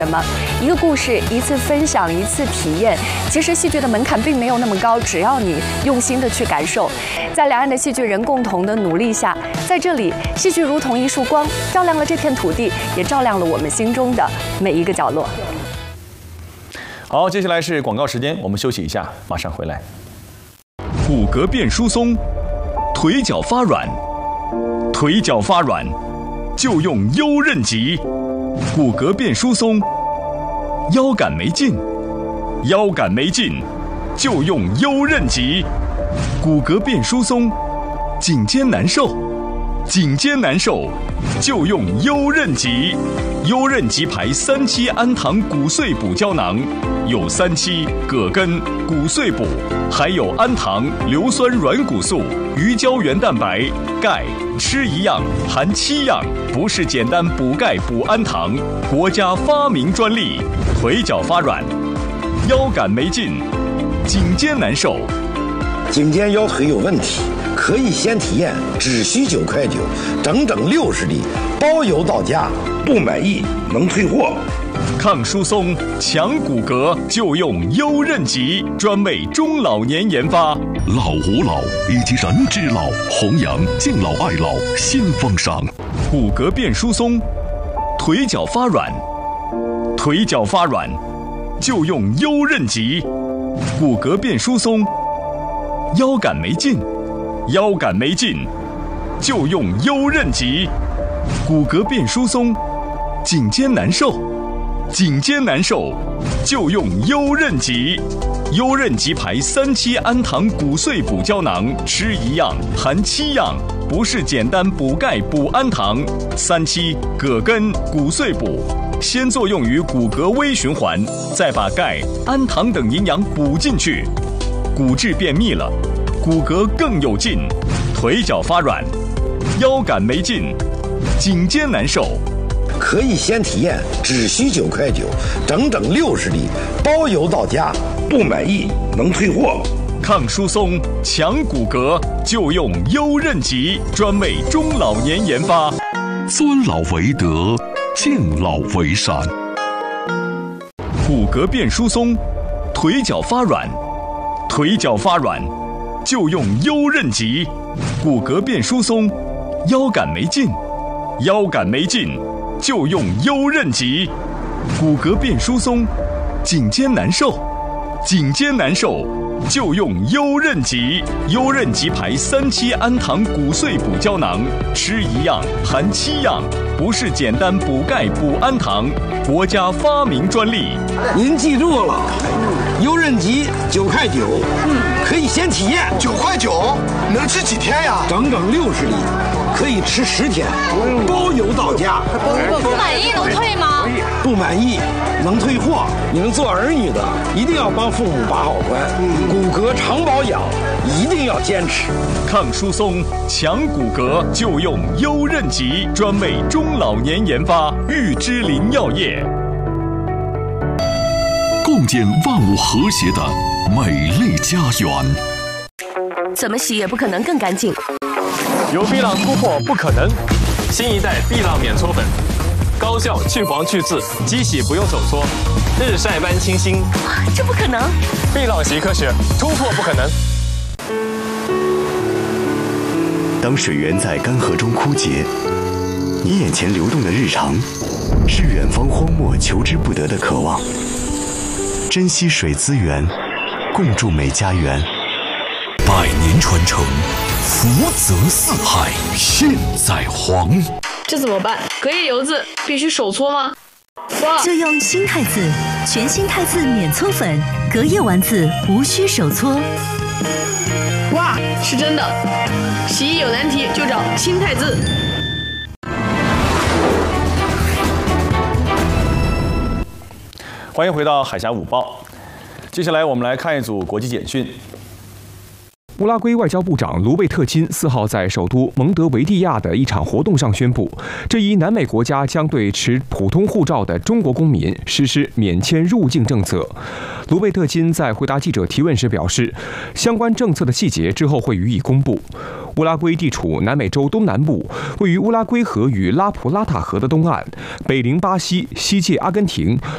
什么？一个故事，一次分享，一次体验。其实戏剧的门槛并没有那么高，只要你用心的去感受。在两岸的戏剧人共同的努力下，在这里，戏剧如同一束光，照亮了这片土地，也照亮了我们心中的每一个角落。 好，接下来是广告时间，我们休息一下，马上回来。 骨骼变疏松，腿脚发软，腿脚发软就用优韧极。骨骼变疏松，腰杆没劲，腰杆没劲就用优韧极。骨骼变疏松，颈肩难受，颈肩难受就用优韧极。优韧极牌3期氨糖骨碎补胶囊，有3期葛根、骨碎补，还有氨糖、硫酸软骨素、鱼胶原蛋白、钙，吃一样含7样，不是简单补钙补氨糖，国家发明专利。腿脚发软，腰杆没劲，颈肩难受， 颈肩腰腿有问题，可以先体验，只需9块9，整整60粒，包邮到家，不满意能退货。 抗疏松、强骨骼就用优韧极，专为中老年研发。 老吾老以及人之老，弘扬敬老爱老新风尚。 骨骼变疏松，腿脚发软，腿脚发软就用优韧极。骨骼变疏松，腰杆没劲，腰杆没劲就用优韧极。骨骼变疏松，颈肩难受，颈肩难受就用优韧极。优韧极牌3期氨糖骨碎补胶囊，吃一样含7样，不是简单补钙补氨糖。3期葛根、骨碎补，先作用于骨骼微循环，再把钙、氨糖等营养补进去，骨质变密了，骨骼更有劲。腿脚发软，腰杆没劲，颈肩难受， 可以先体验，只需9块9，整整60粒，包邮到家，不满意能退货。 抗疏松、强骨骼就用优韧极，专为中老年研发。 尊老为德，敬老为善。 骨骼变疏松，腿脚发软，腿脚发软就用优韧极。骨骼变疏松，腰杆没劲，腰杆没劲就用优韧极。骨骼变疏松，颈肩难受，颈肩难受就用优韧极。优韧极牌3期氨糖骨碎补胶囊，吃一样含7样，不是简单补钙补氨糖，国家发明专利。 您记住了，优韧极9块9，可以先体验。 9块9能吃几天呀？ 整整60粒，可以吃10天，包邮到家。 不满意能退吗？ 不满意能退货。你们做儿女的一定要帮父母把好关，骨骼常保养一定要坚持。 抗疏松、强骨骼就用优韧极，专为中老年研发。玉芝林药业， 共建万物和谐的美丽家园。 怎么洗也不可能更干净。 由碧浪突破不可能，新一代碧浪免搓粉，高效去黄去渍，机洗不用手搓，日晒般清新。 这不可能！ 碧浪洗科学，突破不可能。 当水源在干涸中枯竭，你眼前流动的日常，是远方荒漠求之不得的渴望。珍惜水资源，共筑美家园。 百年传承，福泽四海，现在黄。 这怎么办？隔夜油渍必须手搓吗？ 就用新汰渍，全新汰渍免搓粉，隔夜丸子无需手搓。 哇，是真的！洗衣有难题就找新汰渍。 欢迎回到海峡午报，接下来我们来看一组国际简讯。 乌拉圭外交部长卢贝特金4号在首都蒙德维利亚的一场活动上宣布，这一南美国家将对持普通护照的中国公民实施免签入境政策。卢贝特金在回答记者提问时表示，相关政策的细节之后会予以公布。乌拉圭地处南美洲东南部，位于乌拉圭河与拉普拉塔河的东岸，北临巴西，西界阿根廷，